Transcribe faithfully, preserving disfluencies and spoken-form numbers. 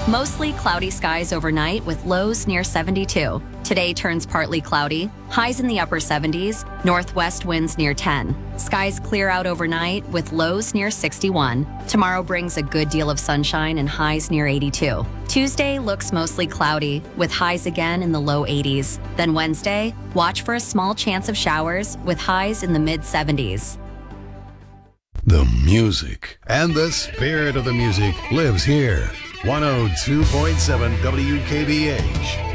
Mostly cloudy skies overnight with lows near seventy-two. Today turns partly cloudy, highs in the upper seventies, northwest winds near ten. Skies clear out overnight with lows near sixty-one. Tomorrow brings a good deal of sunshine and highs near eighty-two. Tuesday looks mostly cloudy with highs again in the low eighties. Then Wednesday, watch for a small chance of showers with highs in the mid seventies. The music and the spirit of the music lives here. one oh two point seven W K B H.